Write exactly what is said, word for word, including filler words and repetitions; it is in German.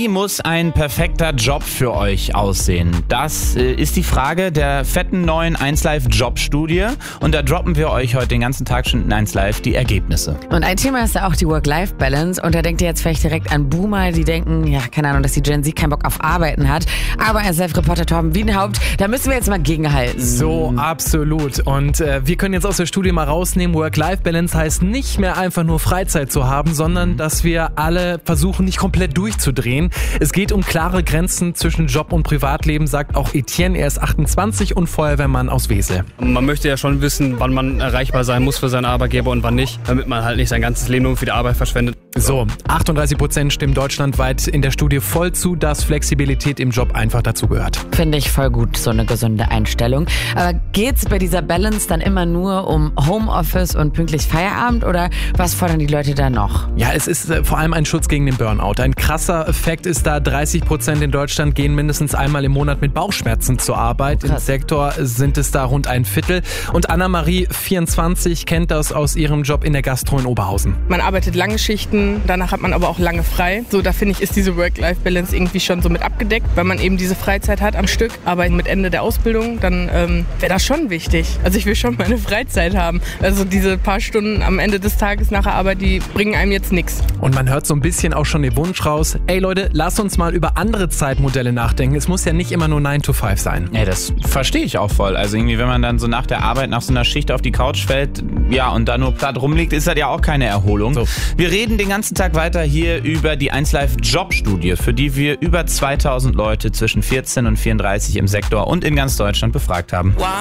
Wie muss ein perfekter Job für euch aussehen? Das äh, ist die Frage der fetten neuen eins Live Jobstudie. Und da droppen wir euch heute den ganzen Tag schon in eins Live die Ergebnisse. Und ein Thema ist ja auch die Work-Life-Balance. Und da denkt ihr jetzt vielleicht direkt an Boomer, die denken, ja, keine Ahnung, dass die Gen Z keinen Bock auf Arbeiten hat. Aber eins Live-Reporter Torben Wiedenhaupt, da müssen wir jetzt mal gegenhalten. So, absolut. Und äh, wir können jetzt aus der Studie mal rausnehmen, Work-Life-Balance heißt nicht mehr einfach nur Freizeit zu haben, sondern dass wir alle versuchen, nicht komplett durchzudrehen. Es geht um klare Grenzen zwischen Job und Privatleben, sagt auch Etienne. Er ist achtundzwanzig und Feuerwehrmann aus Wesel. Man möchte ja schon wissen, wann man erreichbar sein muss für seinen Arbeitgeber und wann nicht, damit man halt nicht sein ganzes Leben nur für die Arbeit verschwendet. So, achtunddreißig Prozent stimmen deutschlandweit in der Studie voll zu, dass Flexibilität im Job einfach dazugehört. Finde ich voll gut, so eine gesunde Einstellung. Aber geht's bei dieser Balance dann immer nur um Homeoffice und pünktlich Feierabend oder was fordern die Leute da noch? Ja, es ist äh, vor allem ein Schutz gegen den Burnout. Ein krasser Effekt ist da, dreißig Prozent in Deutschland gehen mindestens einmal im Monat mit Bauchschmerzen zur Arbeit. Krass. Im Sektor sind es da rund ein Viertel. Und Anna-Marie, vierundzwanzig, kennt das aus ihrem Job in der Gastro in Oberhausen. Man arbeitet lange Schichten, danach hat man aber auch lange frei. So, da finde ich, ist diese Work-Life-Balance irgendwie schon so mit abgedeckt, weil man eben diese Freizeit hat am Stück. Aber mit Ende der Ausbildung, dann ähm, wäre das schon wichtig. Also ich will schon meine Freizeit haben. Also diese paar Stunden am Ende des Tages nach der Arbeit, die bringen einem jetzt nichts. Und man hört so ein bisschen auch schon den Wunsch raus, ey Leute, lasst uns mal über andere Zeitmodelle nachdenken. Es muss ja nicht immer nur nine to five sein. Ja, das verstehe ich auch voll. Also irgendwie, wenn man dann so nach der Arbeit, nach so einer Schicht auf die Couch fällt, ja, und da nur platt rumliegt, ist das ja auch keine Erholung. So. Wir reden den ganzen Tag weiter hier über die eins Live Jobstudie, für die wir über zweitausend Leute zwischen vierzehn und vierunddreißig im Sektor und in ganz Deutschland befragt haben. Wow.